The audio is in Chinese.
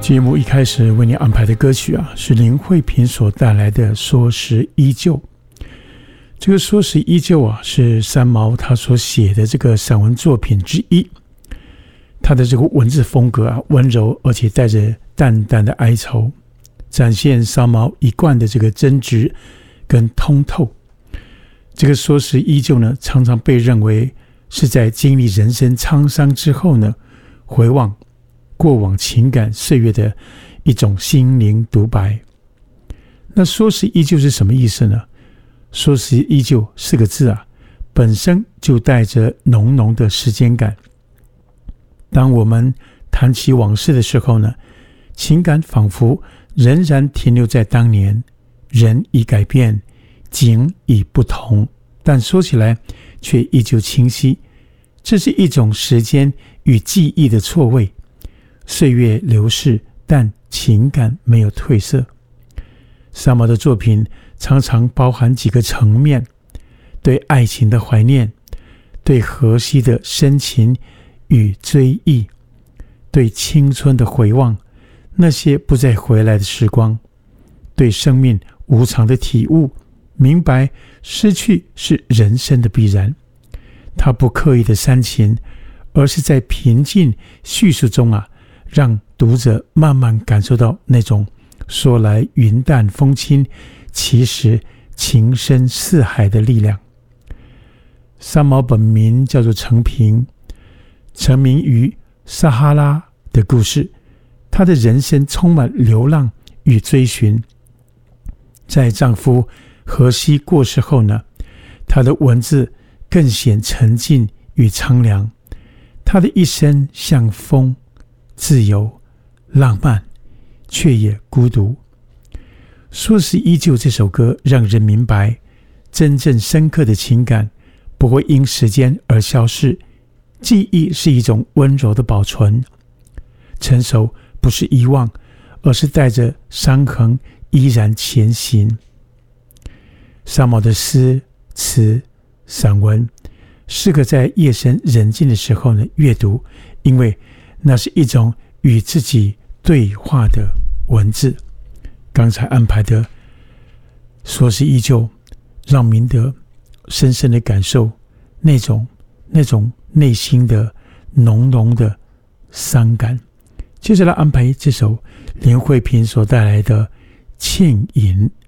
节目一开始为你安排的歌曲是林慧萍所带来的《说时依旧》。这个《说时依旧》是三毛他所写的这个散文作品之一。他的这个文字风格温柔，而且带着淡淡的哀愁，展现三毛一贯的这个真挚跟通透。这个《说时依旧》呢，常常被认为是在经历人生沧桑之后呢，回望过往情感岁月的一种心灵独白。那说时依旧是什么意思呢？说时依旧四个字本身就带着浓浓的时间感。当我们谈起往事的时候呢，情感仿佛仍然停留在当年，人已改变，景已不同，但说起来却依旧清晰。这是一种时间与记忆的错位，岁月流逝，但情感没有褪色。三毛的作品常常包含几个层面：对爱情的怀念，对荷西的深情与追忆，对青春的回望，那些不再回来的时光，对生命无常的体悟，明白失去是人生的必然。他不刻意的煽情，而是在平静叙述中让读者慢慢感受到那种说来云淡风轻，其实情深似海的力量。三毛本名叫做陈平，成名于撒哈拉的故事。她的人生充满流浪与追寻。在丈夫荷西过世后呢，她的文字更显沉静与苍凉。她的一生像风，自由、浪漫，却也孤独。说时依旧这首歌让人明白，真正深刻的情感不会因时间而消逝，记忆是一种温柔的保存。成熟不是遗忘，而是带着伤痕依然前行。三毛的诗词散文适合在夜深人静的时候呢阅读，因为那是一种与自己对话的文字。刚才安排的说是依旧，让明德深深的感受那种内心的浓浓的伤感。接着来安排这首林慧萍所带来的《倩影》。